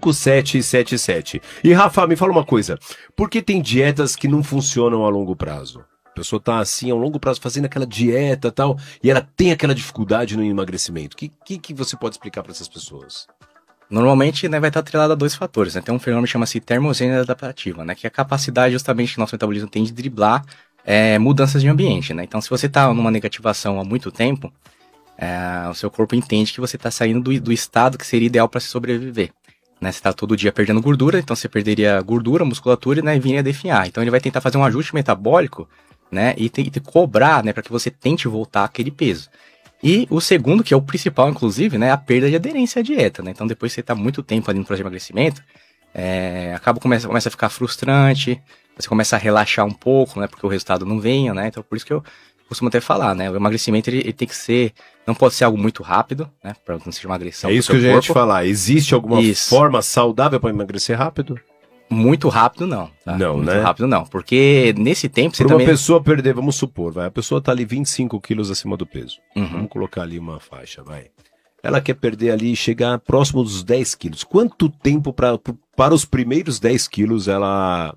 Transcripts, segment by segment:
5777. E Rafa, me fala uma coisa, por que tem dietas que não funcionam a longo prazo? A pessoa tá assim, a longo prazo, fazendo aquela dieta e tal, e ela tem aquela dificuldade no emagrecimento. O que você pode explicar para essas pessoas? Normalmente, né, vai estar atrelado a 2 fatores, né? Tem um fenômeno que chama-se termogênese adaptativa, né? Que é a capacidade justamente que o nosso metabolismo tem de driblar mudanças de ambiente, né? Então, se você está numa negativação há muito tempo, o seu corpo entende que você está saindo do estado que seria ideal para se sobreviver. Né? Você está todo dia perdendo gordura, então você perderia gordura, musculatura, né, e viria a definhar. Então, ele vai tentar fazer um ajuste metabólico, né, e cobrar, né, para que você tente voltar àquele peso. E o segundo, que é o principal, inclusive, né, é a perda de aderência à dieta, né? Então, depois que você está muito tempo ali no processo de emagrecimento, começa a ficar frustrante, você começa a relaxar um pouco, né, porque o resultado não vem, né? Então, por isso que eu costumo até falar, né, o emagrecimento ele tem que ser, não pode ser algo muito rápido, né, para não seja uma agressão. É isso que eu já ia te falar. Existe alguma forma saudável para emagrecer rápido? Muito rápido não, tá? Não, muito né? rápido não, porque nesse tempo você Para também... uma pessoa perder, vamos supor, a pessoa tá ali 25 quilos acima do peso. Uhum. Vamos colocar ali uma faixa, vai. Ela quer perder ali e chegar próximo dos 10 quilos. Quanto tempo para os primeiros 10 quilos ela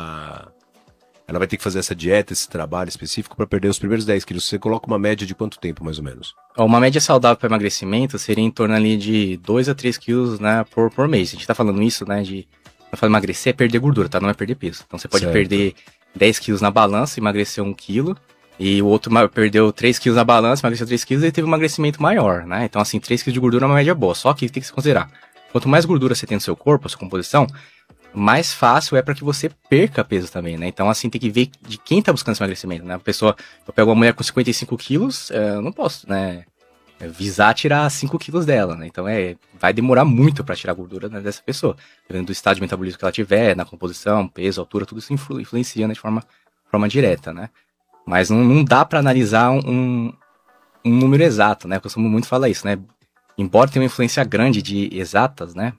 vai ter que fazer essa dieta, esse trabalho específico para perder os primeiros 10 quilos? Você coloca uma média de quanto tempo, mais ou menos? Uma média saudável para emagrecimento seria em torno ali de 2 a 3 quilos, né, por mês. A gente tá falando isso, né, não fala emagrecer, é perder gordura, tá? Não é perder peso. Então você pode perder 10 quilos na balança, emagrecer 1 quilo, e o outro perdeu 3 quilos na balança, emagreceu 3 quilos e teve um emagrecimento maior, né? Então, assim, 3 quilos de gordura é uma média boa. Só que tem que se considerar. Quanto mais gordura você tem no seu corpo, a sua composição, mais fácil é para que você perca peso também, né? Então, assim, tem que ver de quem tá buscando esse emagrecimento, né? Eu pego uma mulher com 55 quilos, eu não posso, né, visar tirar 5 quilos dela, né? Então, vai demorar muito para tirar a gordura, né, dessa pessoa. Dependendo do estado de metabolismo que ela tiver, na composição, peso, altura, tudo isso influencia, né, de forma direta, né? Mas não dá para analisar um número exato, né? Eu costumo muito falar isso, né? Embora tenha uma influência grande de exatas, né,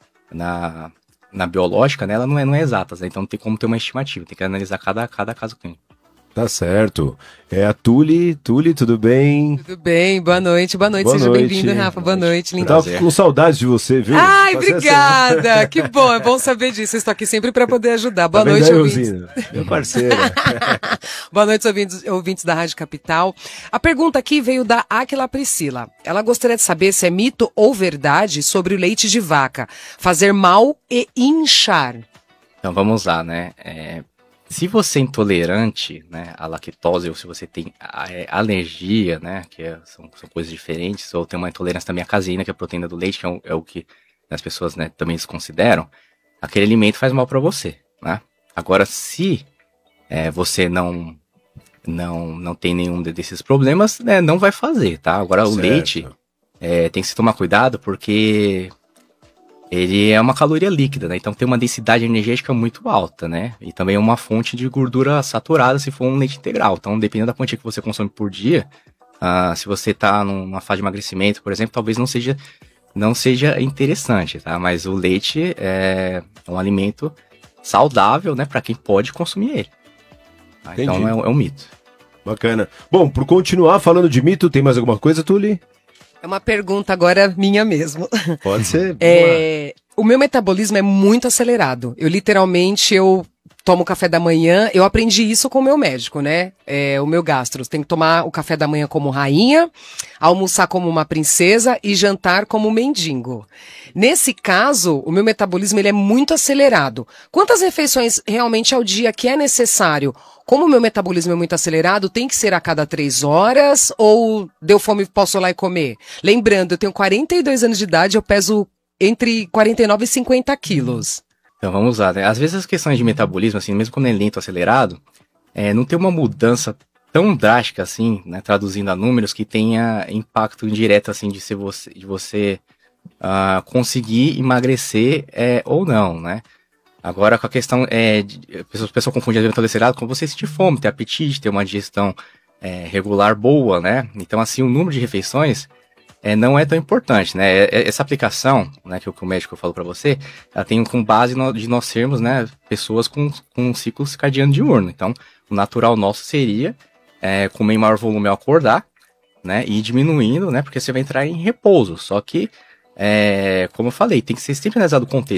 na biológica, né, ela não é exatas, né? Então não tem como ter uma estimativa, tem que analisar cada caso clínico. Tá certo. É a Tuli, tudo bem? Tudo bem, boa noite, seja bem-vindo, Rafa, boa noite, lindo. Eu tava com saudades de você, viu? Ai, obrigada, que bom, é bom saber disso, eu estou aqui sempre para poder ajudar. Boa noite, ouvintes. Minha parceira. Boa noite, ouvintes da Rádio Capital. A pergunta aqui veio da Áquila Priscila. Ela gostaria de saber se é mito ou verdade sobre o leite de vaca fazer mal e inchar. Então vamos lá, né? Se você é intolerante, né, à lactose, ou se você tem alergia, né, que são coisas diferentes, ou tem uma intolerância também à caseína, que é a proteína do leite, que é o que as pessoas, né, também desconsideram, aquele alimento faz mal para você, né? Agora, se você não tem nenhum desses problemas, né, não vai fazer, tá? Agora, o leite tem que se tomar cuidado, porque ele é uma caloria líquida, né? Então tem uma densidade energética muito alta, né? E também é uma fonte de gordura saturada se for um leite integral. Então, dependendo da quantia que você consome por dia, se você tá numa fase de emagrecimento, por exemplo, talvez não seja interessante, tá? Mas o leite é um alimento saudável, né? Para quem pode consumir ele. Tá? Então é um mito. Bacana. Bom, por continuar falando de mito, tem mais alguma coisa, Tuli? É uma pergunta agora minha mesmo. Pode ser. O meu metabolismo é muito acelerado. Eu tomo café da manhã, eu aprendi isso com o meu médico, né? O meu gastro. Tem que tomar o café da manhã como rainha, almoçar como uma princesa e jantar como mendigo. Nesse caso, o meu metabolismo ele é muito acelerado. Quantas refeições realmente ao dia que é necessário? Como o meu metabolismo é muito acelerado, tem que ser a cada 3 horas ou deu fome posso ir lá e comer? Lembrando, eu tenho 42 anos de idade, eu peso entre 49 e 50 quilos. Então vamos lá, né? Às vezes as questões de metabolismo, assim, mesmo quando é lento ou acelerado, não tem uma mudança tão drástica assim, né, traduzindo a números, que tenha impacto indireto assim de você conseguir emagrecer ou não, né? Agora, com a questão a pessoa confunde alimento acelerado com você sentir fome, ter apetite, ter uma digestão regular boa, né? Então, assim, o número de refeições não é tão importante, né? Essa aplicação, né, que o médico falou para você, ela tem com base de nós sermos, né, pessoas com um ciclo circadiano diurno. Então, o natural nosso seria comer em maior volume ao acordar, né, e ir diminuindo, né, porque você vai entrar em repouso. Só que, como eu falei, tem que ser sempre analisado o contexto.